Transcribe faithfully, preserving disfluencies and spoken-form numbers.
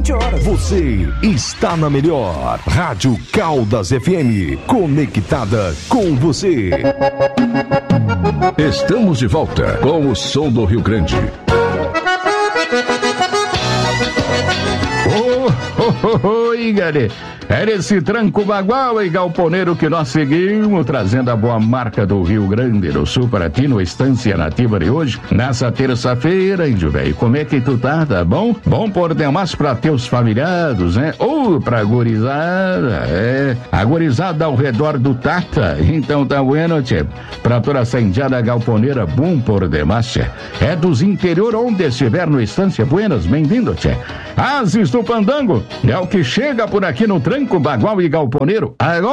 vinte horas. Você está na melhor Rádio Caldas F M, conectada com você. Estamos de volta com o som do Rio Grande. Oi, galera. É nesse tranco bagual e galponeiro que nós seguimos, trazendo a boa marca do Rio Grande do Sul para ti no Estância Nativa de hoje, nessa terça-feira, índio velho. Como é que tu tá, tá bom? Bom por demais pra teus familiares, né? Ou pra gurizada, é. A gurizada ao redor do Tata, então tá bueno, tchê. Pra toda essa indiada galponeira, bom por demais, tchê. É dos interior onde estiver no Estância Buenas, bem-vindo, tchê. Ases do Pandango, é o que chega por aqui no tranco bagual e galponeiro. Agora